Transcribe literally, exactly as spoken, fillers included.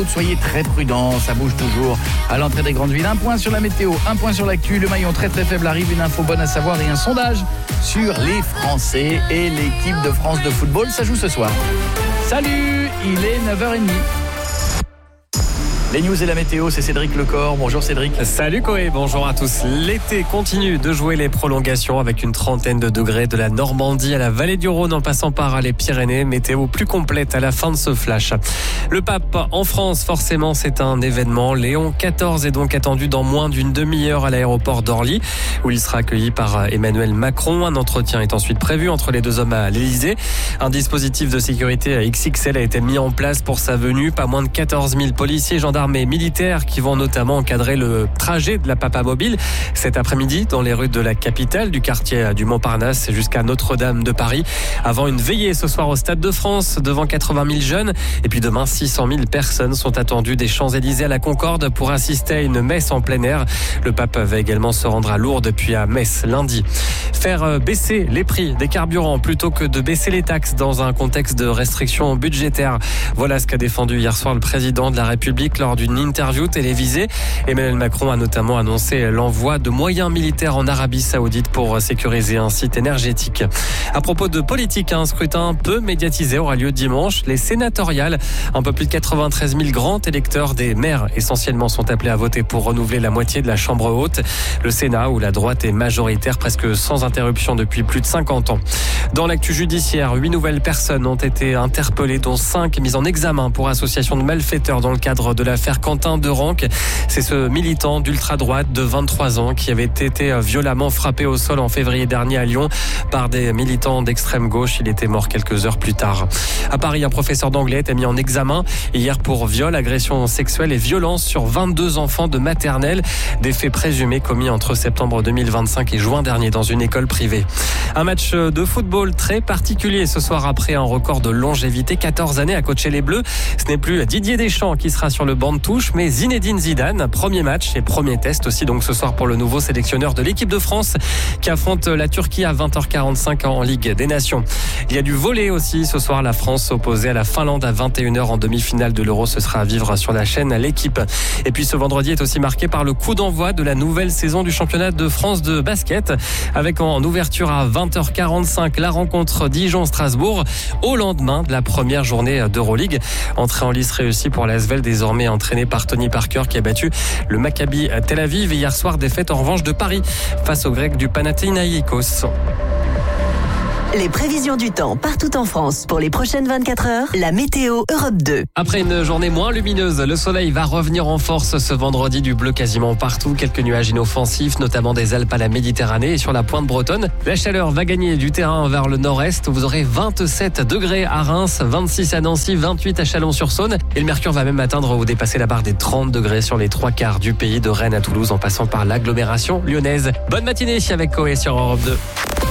Soyez très prudents, ça bouge toujours à l'entrée des grandes villes. Un point sur la météo, un point sur l'actu. Le maillon très très faible arrive, une info bonne à savoir et un sondage sur les Français et l'équipe de France de football. Ça joue ce soir. Salut, il est neuf heures trente. Les news et la météo, c'est Cédric Lecor. Bonjour Cédric. Salut Koé, bonjour à tous. L'été continue de jouer les prolongations avec une trentaine de degrés de la Normandie à la vallée du Rhône en passant par les Pyrénées. Météo plus complète à la fin de ce flash. Le pape en France, forcément, c'est un événement. Léon quatorze est donc attendu dans moins d'une demi-heure à l'aéroport d'Orly où il sera accueilli par Emmanuel Macron. Un entretien est ensuite prévu entre les deux hommes à l'Élysée. Un dispositif de sécurité X X L a été mis en place pour sa venue. Pas moins de quatorze mille policiers, gendarmes et militaires qui vont notamment encadrer le trajet de la Papa Mobile cet après-midi dans les rues de la capitale, du quartier du Montparnasse jusqu'à Notre-Dame de Paris, avant une veillée ce soir au Stade de France devant quatre-vingt mille jeunes. Et puis demain, six cent mille personnes sont attendues des Champs-Élysées à la Concorde pour assister à une messe en plein air. Le pape va également se rendre à Lourdes puis à Metz lundi. Faire baisser les prix des carburants plutôt que de baisser les taxes dans un contexte de restrictions budgétaires. Voilà ce qu'a défendu hier soir le président de la République lors d'une interview télévisée. Emmanuel Macron a notamment annoncé l'envoi de moyens militaires en Arabie Saoudite pour sécuriser un site énergétique. À propos de politique, un scrutin peu médiatisé aura lieu dimanche. Les sénatoriales, un peu plus de quatre-vingt-treize mille grands électeurs des maires essentiellement sont appelés à voter pour renouveler la moitié de la Chambre haute. Le Sénat, où la droite est majoritaire presque sans interruption depuis plus de cinquante ans. Dans l'actu judiciaire, huit nouvelles personnes ont été interpellées, dont cinq mises en examen pour association de malfaiteurs dans le cadre de l'affaire Quentin Derenque. C'est ce militant d'ultra-droite de vingt-trois ans qui avait été violemment frappé au sol en février dernier à Lyon par des militants d'extrême gauche. Il était mort quelques heures plus tard. À Paris, un professeur d'anglais était mis en examen hier pour viol, agression sexuelle et violence sur vingt-deux enfants de maternelle. Des faits présumés commis entre septembre deux mille vingt-cinq et juin dernier dans une école privée. Un match de football très particulier ce soir après un record de longévité, quatorze années à coacher les Bleus. Ce n'est plus Didier Deschamps qui sera sur le banc de touche, mais Zinedine Zidane. Premier match et premier test aussi donc ce soir pour le nouveau sélectionneur de l'équipe de France qui affronte la Turquie à vingt heures quarante-cinq en Ligue des Nations. Il y a du volley aussi ce soir. La France opposée à la Finlande à vingt et une heures en demi-finale de l'Euro. Ce sera à vivre sur la chaîne L'équipe. Et puis ce vendredi est aussi marqué par le coup d'envoi de la nouvelle saison du championnat de France de basket avec en ouverture à vingt heures quarante-cinq la rencontre Dijon-Strasbourg au lendemain de la première journée d'Euroleague. Entrée en lice réussie pour l'Asvel, désormais entraîné par Tony Parker qui a battu le Maccabi Tel Aviv. Hier soir, défaite en revanche de Paris face aux Grecs du Panathinaïkos. Les prévisions du temps partout en France pour les prochaines vingt-quatre heures. La météo Europe deux. Après une journée moins lumineuse, le soleil va revenir en force ce vendredi. Du bleu quasiment partout. Quelques nuages inoffensifs, notamment des Alpes à la Méditerranée et sur la pointe bretonne. La chaleur va gagner du terrain vers le nord-est. Vous aurez vingt-sept degrés à Reims, vingt-six à Nancy, vingt-huit à Chalon-sur-Saône. Et le mercure va même atteindre ou dépasser la barre des trente degrés sur les trois quarts du pays, de Rennes à Toulouse en passant par l'agglomération lyonnaise. Bonne matinée avec Koé sur Europe deux.